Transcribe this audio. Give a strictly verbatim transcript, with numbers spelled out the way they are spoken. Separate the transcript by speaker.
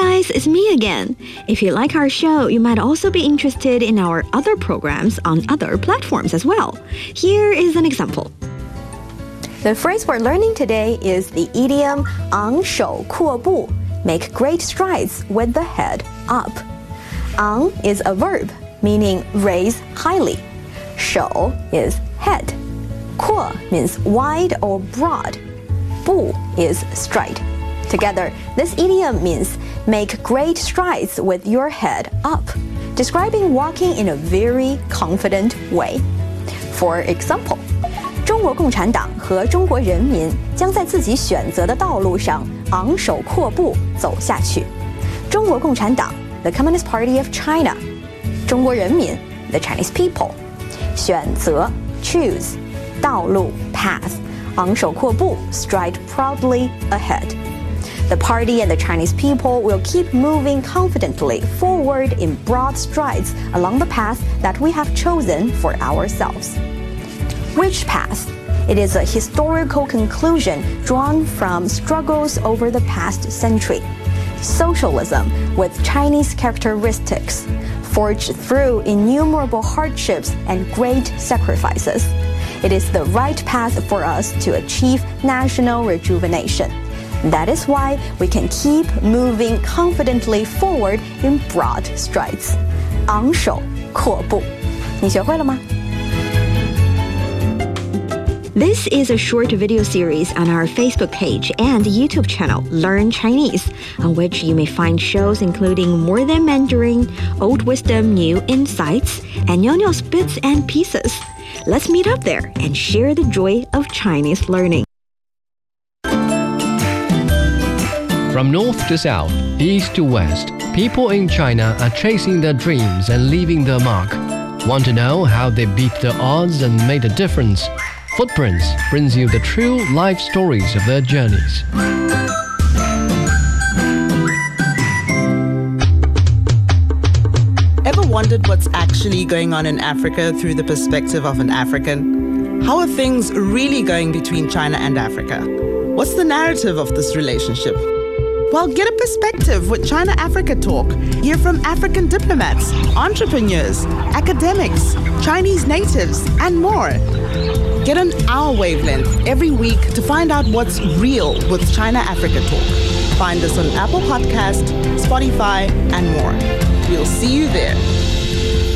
Speaker 1: guys, it's me again. If you like our show, you might also be interested in our other programs on other platforms as well. Here is an example. The phrase we're learning today is the idiom 昂首阔步, make great strides with the head up. 昂 is a verb, meaning raise highly. 首 is head. 阔 means wide or broad. 步 is stride. Together, this idiom means make great strides with your head up, describing walking in a very confident way. For example, 中国共产党和中国人民将在自己选择的道路上昂首阔步走下去。中国共产党 the Communist Party of China. 中国人民 the Chinese people. 选择 choose. 道路 path. 昂首阔步 stride proudly ahead. The party and the Chinese people will keep moving confidently forward in broad strides along the path that we have chosen for ourselves. Which path? It is a historical conclusion drawn from struggles over the past century. Socialism with Chinese characteristics, forged through innumerable hardships and great sacrifices. It is the right path for us to achieve national rejuvenation. That is why we can keep moving confidently forward in broad strides. 昂首阔步，你学会了吗？ This is a short video series on our Facebook page and YouTube channel, Learn Chinese, on which you may find shows including More Than Mandarin, Old Wisdom, New Insights, and Nyo-Nyo's Bits and Pieces. Let's meet up there and share the joy of Chinese learning.
Speaker 2: From north to south, east to west, people in China are chasing their dreams and leaving their mark. Want to know how they beat the odds and made a difference? Footprints brings you the true life stories of their journeys.
Speaker 3: Ever wondered what's actually going on in Africa through the perspective of an African? How are things really going between China and Africa? What's the narrative of this relationship? Well, get a perspective with China Africa Talk. Hear from African diplomats, entrepreneurs, academics, Chinese natives, and more. Get on our wavelength every week to find out what's real with China Africa Talk. Find us on Apple Podcast, Spotify, and more. We'll see you there.